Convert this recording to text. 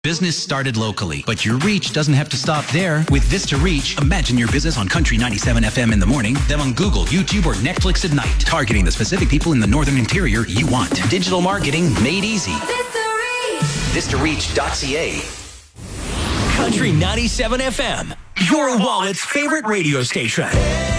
Business started locally, but your reach doesn't have to stop there. With Vista Reach, imagine your business on Country 97 FM in the morning, then on Google, YouTube, or Netflix at night, targeting the specific people in the Northern Interior you want. Digital marketing made easy. VistaReach.ca. Country 97 FM, your wallet's favorite radio station.